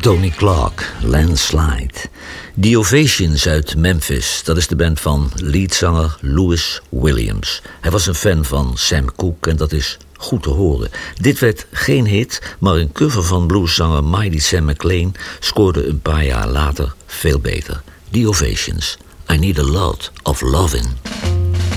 Tony Clark, Landslide. The Ovations uit Memphis, dat is de band van leadzanger Louis Williams. Hij was een fan van Sam Cooke en dat is goed te horen. Dit werd geen hit, maar een cover van blueszanger Mighty Sam McLean scoorde een paar jaar later veel beter. The Ovations, I Need a Lot of Lovin'.